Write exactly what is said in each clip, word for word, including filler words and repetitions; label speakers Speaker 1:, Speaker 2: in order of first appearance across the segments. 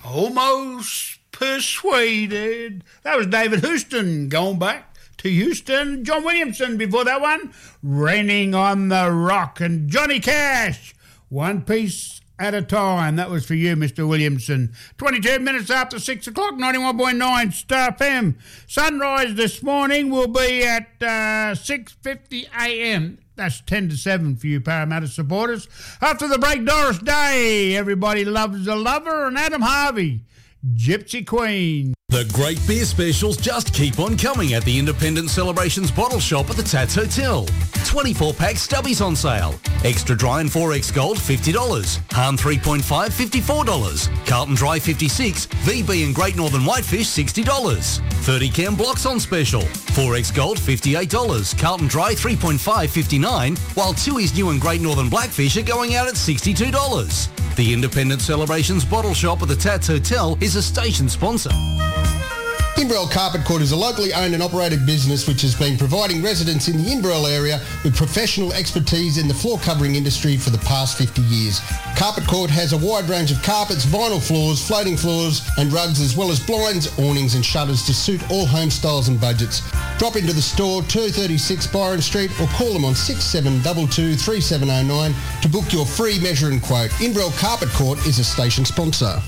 Speaker 1: Almost Persuaded. That was David Houston going back to Houston. John Williamson before that one. Raining on the Rock. And Johnny Cash. One Piece at a Time. That was for you, Mister Williamson. twenty-two minutes after six o'clock, ninety-one point nine Star F M. Sunrise this morning will be at uh, six fifty a m. That's ten to seven for you Parramatta supporters. After the break, Doris Day. Everybody loves a lover. And Adam Harvey, Gypsy Queen.
Speaker 2: The great beer specials just keep on coming at the Independent Celebrations Bottle Shop at the Tats Hotel. twenty-four pack stubbies on sale. Extra Dry and four X Gold, fifty dollars. Hahn three point five, fifty-four dollars. Carlton Dry, fifty-six dollars. V B and Great Northern Whitefish, sixty dollars. thirty can blocks on special. four X Gold, fifty-eight dollars. Carlton Dry, three point five, fifty-nine dollars. While Tui's New and Great Northern Blackfish are going out at sixty-two dollars. The Independent Celebrations Bottle Shop at the Tats Hotel is a station sponsor.
Speaker 3: Inverell Carpet Court is a locally owned and operated business which has been providing residents in the Inverell area with professional expertise in the floor covering industry for the past fifty years. Carpet Court has a wide range of carpets, vinyl floors, floating floors and rugs, as well as blinds, awnings and shutters to suit all home styles and budgets. Drop into the store, two thirty-six Byron Street, or call them on six seven two two, three seven zero nine to book your free measure and quote. Inverell Carpet Court is a station sponsor.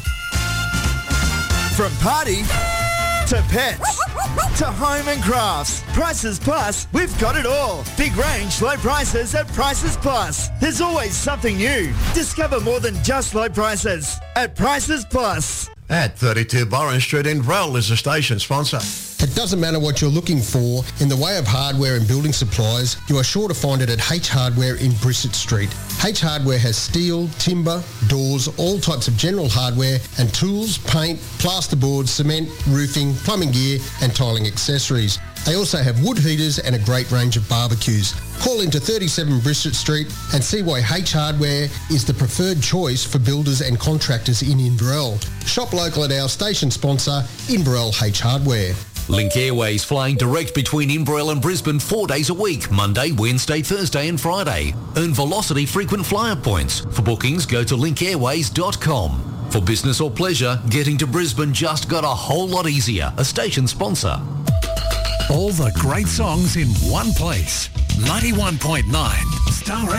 Speaker 4: From party to pets to home and crafts, Prices Plus, we've got it all. Big range, low prices at Prices Plus. There's always something new. Discover more than just low prices at Prices Plus.
Speaker 5: At thirty-two Byron Street, Inverell is a station sponsor.
Speaker 3: It doesn't matter what you're looking for in the way of hardware and building supplies, you are sure to find it at H Hardware in Brissett Street. H Hardware has steel, timber, doors, all types of general hardware and tools, paint, plasterboard, cement, roofing, plumbing gear and tiling accessories. They also have wood heaters and a great range of barbecues. Call into thirty-seven Brissett Street and see why H Hardware is the preferred choice for builders and contractors in Inverell. Shop local at our station sponsor, Inverell H Hardware.
Speaker 2: Link Airways flying direct between Inverell and Brisbane four days a week, Monday, Wednesday, Thursday and Friday. Earn Velocity frequent flyer points. For bookings, go to link airways dot com. For business or pleasure, getting to Brisbane just got a whole lot easier. A station sponsor.
Speaker 6: All the great songs in one place. ninety-one point nine Star